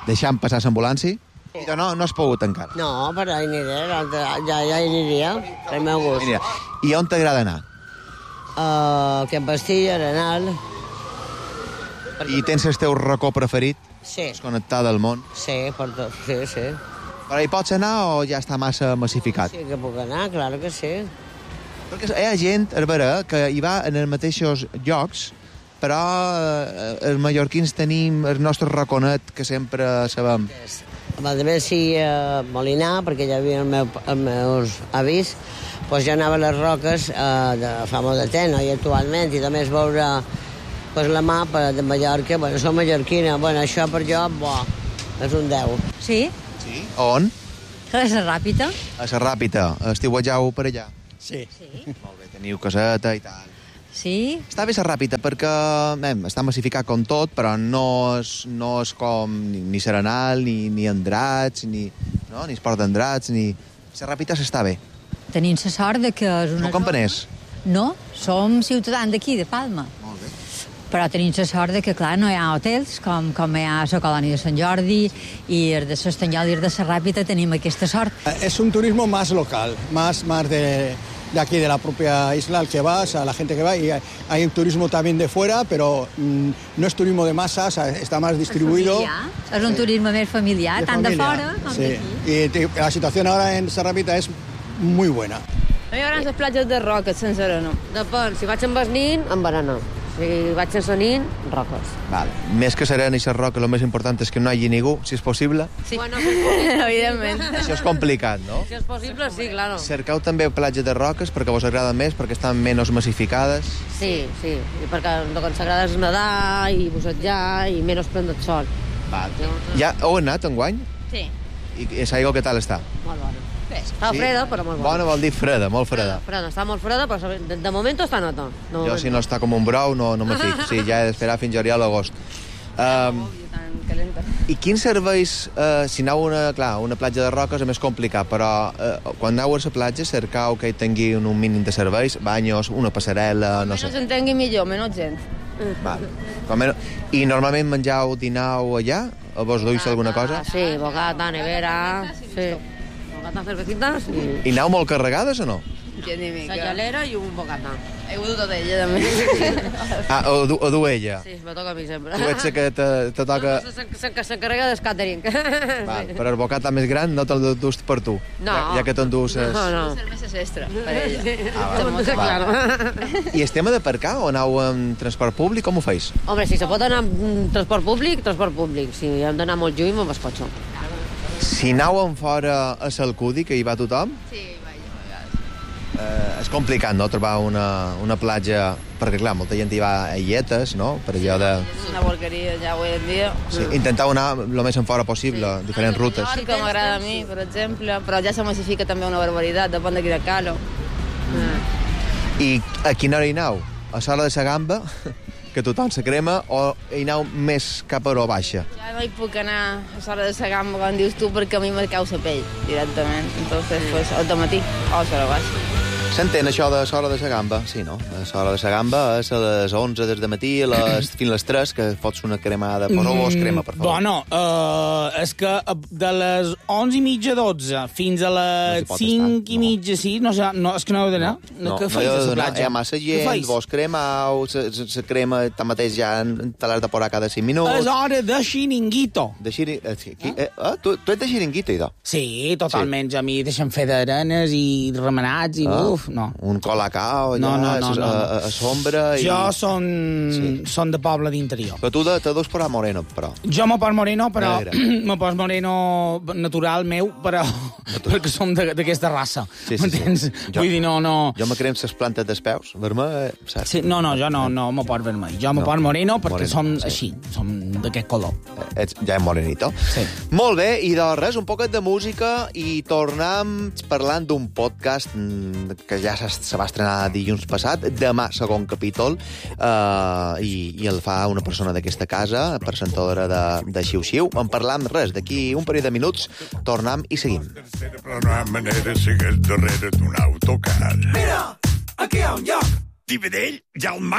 deixant passar l'ambulància? Sí. No has pogut encara? No, però hi aniré, ja hi aniria, pel meu gust. I on t'agrada anar? Can Bastilla, Arenal. I tens el teu racó preferit? Sí. Desconnectada del món? Sí, sí. Però hi pots anar o ja està massa massificat? Sí que puc anar, clar que sí. Perquè hi ha gent, és vera, que hi va en els mateixos llocs, però els mallorquins tenim el nostre raconet que sempre sabem. A més, sí, a Molinar, perquè ja havia els meus avis, doncs ja anava a les roques fa molt de temps, no? I actualment, i també és veure la mapa de Mallorca, soc mallorquina, això per jo, és un 10. Sí? Sí? On? A la Ràpita. A la Ràpita. Estiuetjau per allà? Sí. Molt bé, teniu caseta i tal. Sí. Està bé la Ràpita perquè està massificat com tot, però no és com ni Serenal, ni Andrats, ni Esport d'Andrats, ni... La Ràpita s'està bé. Tenim la sort de que és una... No campaners? No, som ciutadans d'aquí, de Palma. Molt bé. Però tenim la sort de que, clar, no hi ha hotels, com hi ha a la colònia de Sant Jordi, i els de l'Estanyol i els de la Ràpita tenim aquesta sort. Es un turismo más local, más de aquí, de la propia isla, al que vas, a la gente que va, y hay turismo también de fuera, pero no es turismo de masas, está más distribuido. És un turisme més familiar, tant de fora com d'aquí. Y la situación ahora en Serrapita es muy buena. A mi m'agraden les platges de roques, sense arena. Depèn, si vaig amb el nin, amb arena. Si vaig sense nin, roques. Vale. Més que serena i les roques, el més important és que no hi hagi ningú, si és possible. Sí, evidentment. Això és complicat, no? Si és possible, sí, claro. Cercau també platges de roques perquè vos agrada més, perquè estan menys massificades. Sí, i perquè el que ens agrada és nedar i bussejar i menys prendre el sol. Vale. Ja heu anat enguany? Sí. I l'aigua què tal està? Molt bona. Està freda, però molt bona. Bona vol dir freda, molt freda. Freda, està molt freda, però de moment està nota. Jo, si no està com un brou, no me fico. Sí, ja he d'esperar fins juliol o agost. I quins serveis, si aneu a una platja de roques és més complicat, però quan aneu a la platja cercau que hi tingui un mínim de serveis, banyos, una passarel·la, no sé. Menys entengui millor, menys gent. Vale. I normalment menjau, dinau allà? O vos duis alguna cosa? Sí, bocata, nevera, sí. Bocata, cervecitas i... I aneu molt carregades o no? La gelera i un bocata. He dut tot ella, també. O du ella? Sí, me toca a mi sempre. Tu ets que te toca... S'encarrega del catering. Val, però el bocata més gran no te'l dus per tu? No. Ja que t'endús... No. Cerveses extra, per ella. Claro. I el tema d'aparcar o aneu amb transport públic, com ho feis? Home, si se pot anar amb transport públic, transport públic. Si hem d'anar molt lluny, amb el cotxe. Si aneu en fora a Salcudi, que hi va tothom... Sí, vaig a vegades. És complicat, no?, trobar una platja... Perquè, clar, molta gent hi va a illetes, no?, per allò de... És una porqueria ja avui en dia. Sí, intentau anar el més en fora possible, diferents rutes. Sí, que m'agrada a mi, per exemple, però ja se massifica també una barbaritat, depèn d'aquí de Calo. I a quina hora hi aneu? A l'hora de la gamba, que tothom se crema, o hi aneu més cap a hora baixa? Ja no hi puc anar a l'hora de la gamba, com dius tu, perquè a mi me cau la pell, directament. Entonces, pues, al matí o a l'hora baixa. S'entén això de l'hora de la gamba? Sí, no? L'hora de la gamba és a les 11 des de matí fins a les 3, que fots una cremada. Però vos crema, per favor. Bueno, és que de les 11 i mitja, 12, fins a les 5 i mitja, sí, no, és que no heu d'anar. No, què feis a la platja? Hi ha massa gent, vos cremau, se crema, tanmateix ja te l'has de posar cada 5 minuts. És hora de xiringuito. De tu ets de xiringuito, idò? Sí, totalment. A mi deixen fer d'arenes i remenats i no. Un colacao allà, a sombra... Jo són de poble d'interior. Però tu te dus per a moreno, però. Jo me pos moreno, però me pos moreno natural meu, però perquè som d'aquesta raça. M'entens? Vull dir, no... Jo me crem les plantes dels peus, vermell, saps? Sí, no, jo no me pos vermell. Jo me pos moreno perquè som així, som d'aquest color. Ja és morenito. Sí. Molt bé, i de res, un poquet de música i tornem parlant d'un podcast que ja se va estrenar dilluns passat, demà segon capítol, i el fa una persona d'aquesta casa, presentadora de Xiu-Xiu. En parlam res, d'aquí un parell de minuts, tornem i seguim. Però no hi ha manera de seguir darrere d'un autocar. Mira, aquí hi ha un lloc. Dividell, ja el